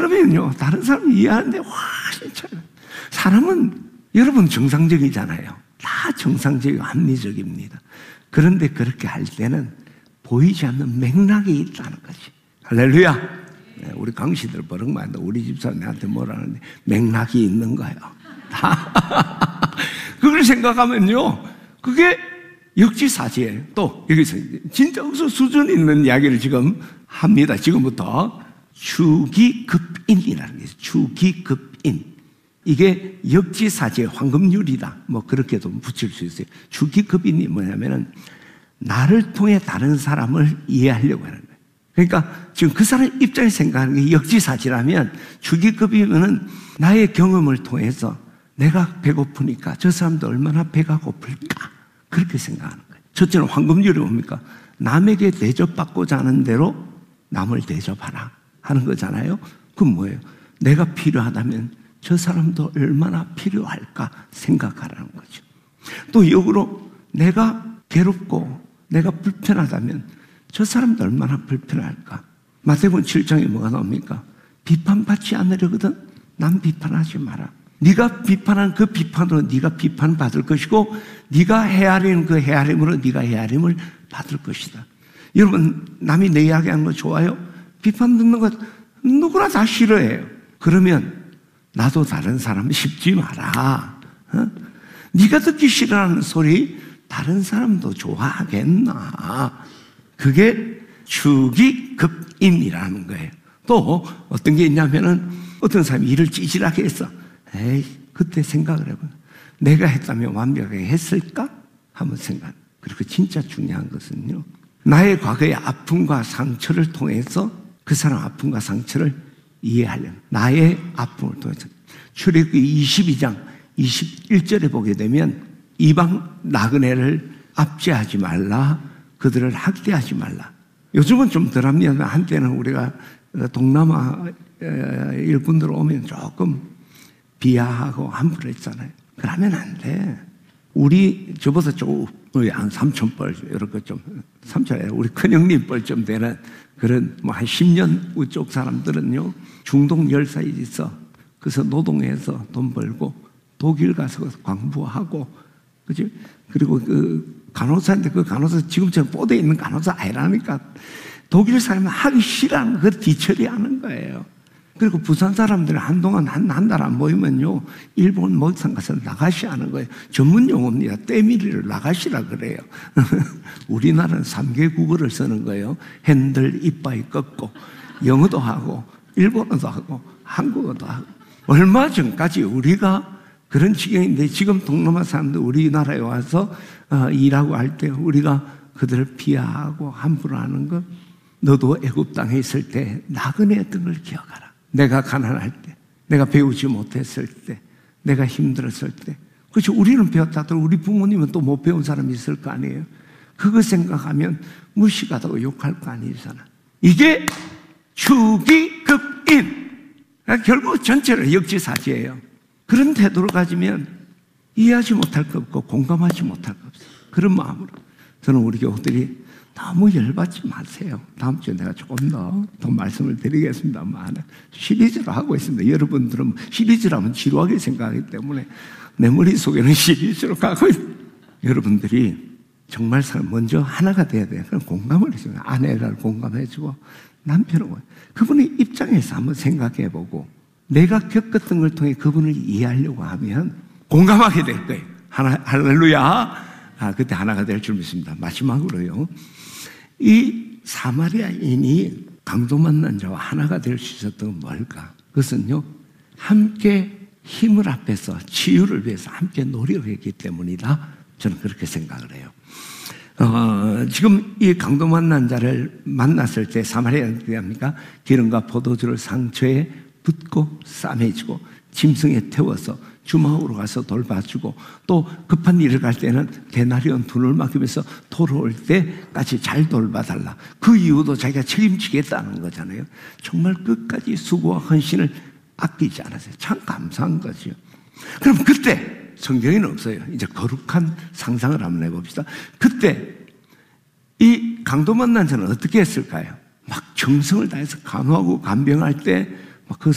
그러면요, 다른 사람 이해하는데 훨씬 차이나요. 사람은 여러분 정상적이잖아요. 다 정상적이고 합리적입니다. 그런데 그렇게 할 때는 보이지 않는 맥락이 있다는 거지. 할렐루야. 우리 강씨들 버럭만도 우리 집사람 내한테 뭐라는데 맥락이 있는 거예요. 그걸 생각하면요, 그게 역지사지예요. 또 여기서 진짜 수준 있는 이야기를 지금 합니다. 지금부터 주기급인이라는 게 있어요. 주기급인. 이게 역지사지의 황금률이다. 뭐 그렇게도 붙일 수 있어요. 주기급인이 뭐냐면은 나를 통해 다른 사람을 이해하려고 하는 거예요. 그러니까 지금 그 사람 입장에서 생각하는 게 역지사지라면, 주기급이면은 나의 경험을 통해서 내가 배고프니까 저 사람도 얼마나 배가 고플까, 그렇게 생각하는 거예요. 첫째는 황금률이 뭡니까? 남에게 대접받고자 하는 대로 남을 대접하라 하는 거잖아요. 그건 뭐예요? 내가 필요하다면 저 사람도 얼마나 필요할까 생각하라는 거죠. 또 역으로 내가 괴롭고 내가 불편하다면 저 사람도 얼마나 불편할까. 마태복음 7장에 뭐가 나옵니까? 비판받지 않으려거든 남 비판하지 마라. 네가 비판한 그 비판으로 네가 비판받을 것이고, 네가 헤아리는 그 헤아림으로 네가 헤아림을 받을 것이다. 여러분, 남이 내 이야기하는 거 좋아요? 비판 듣는 거 누구나 다 싫어해요. 그러면 나도 다른 사람 씹지 마라. 네가 듣기 싫어하는 소리 다른 사람도 좋아하겠나. 그게 주기급인이라는 거예요. 또 어떤 게 있냐면은, 어떤 사람이 일을 찌질하게 했어. 에이, 그때 생각을 해봐. 내가 했다면 완벽하게 했을까? 한번 생각. 그리고 진짜 중요한 것은요, 나의 과거의 아픔과 상처를 통해서 그 사람 아픔과 상처를 이해하려는, 나의 아픔을 통해서. 출애굽기 22장 21절에 보게 되면 이방 나그네를 압제하지 말라, 그들을 학대하지 말라. 요즘은 좀 덜합니다. 한때는 우리가 동남아 일꾼들 오면 조금 비하하고 함부로 했잖아요. 그러면 안 돼. 우리 저보다 조금 한 3,000뻘 이렇게 좀, 3,000, 우리 큰형님 뻘 좀 되는 그런 뭐 한 10년 우쪽 사람들은요, 중동 열사에 있어. 그래서 노동해서 돈 벌고 독일 가서 광부하고, 그죠? 그리고 그 간호사인데 그 간호사 지금처럼 뽀대 있는 간호사 아니라니까. 독일 사람은 하기 싫어하는 그 뒤처리하는 거예요. 그리고 부산 사람들은 한동안 한 달 안 모이면요, 일본 목욕탕 가서 나가시 하는 거예요. 전문 용어입니다. 때밀이를 나가시라 그래요. 우리나라는 3개 국어를 쓰는 거예요. 핸들, 이빠이 꺾고, 영어도 하고, 일본어도 하고, 한국어도 하고. 얼마 전까지 우리가 그런 지경인데, 지금 동남아 사람들 우리나라에 와서 일하고 할 때 우리가 그들을 비하하고 함부로 하는 것, 너도 애굽 땅에 있을 때 나그네였던 걸 기억하라. 내가 가난할 때, 내가 배우지 못했을 때, 내가 힘들었을 때. 그렇죠. 우리는 배웠다도 우리 부모님은 또 못 배운 사람이 있을 거 아니에요. 그거 생각하면 무식하다고 욕할 거 아니잖아. 이게 주기급인. 결국 전체를 역지사지예요. 그런 태도로 가지면 이해하지 못할 거 없고 공감하지 못할 거 없어요. 그런 마음으로 저는 우리 교우들이 너무 열받지 마세요. 다음 주에 내가 조금 더 말씀을 드리겠습니다만, 시리즈로 하고 있습니다. 여러분들은 시리즈라면 지루하게 생각하기 때문에 내 머릿속에는 시리즈로 가고 있어요. 여러분들이 정말 먼저 하나가 돼야 돼요. 그럼 공감을 해주고, 아내를 공감해주고, 남편을, 그분의 입장에서 한번 생각해보고, 내가 겪었던 걸 통해 그분을 이해하려고 하면 공감하게 될 거예요. 할렐루야. 그때 하나가 될 줄 믿습니다. 마지막으로요, 이 사마리아인이 강도 만난 자와 하나가 될 수 있었던 건 뭘까? 그것은요, 함께 힘을 합해서 치유를 위해서 함께 노력했기 때문이다. 저는 그렇게 생각을 해요. 지금 이 강도 만난 자를 만났을 때 사마리아인은 어떻게 합니까? 기름과 포도주를 상처에 붓고 싸매주고 짐승에 태워서 주막으로 가서 돌봐주고, 또 급한 일을 갈 때는 데나리온 돈을 맡기면서 돌아올 때까지 잘 돌봐달라. 그 이유도 자기가 책임지겠다는 거잖아요. 정말 끝까지 수고와 헌신을 아끼지 않았어요. 참 감사한 거죠. 그럼 그때 성경에는 없어요. 이제 거룩한 상상을 한번 해봅시다. 그때 이 강도 만난 자는 어떻게 했을까요? 막 정성을 다해서 간호하고 간병할 때 막 그